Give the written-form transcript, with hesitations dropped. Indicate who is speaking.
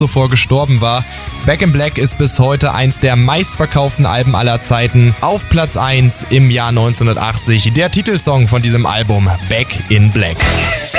Speaker 1: zuvor gestorben war. Back in Black ist bis heute eins der meistverkauften Alben aller Zeiten. Auf Platz 1 im Jahr 1980 der Titelsong von diesem Album, Back in Black.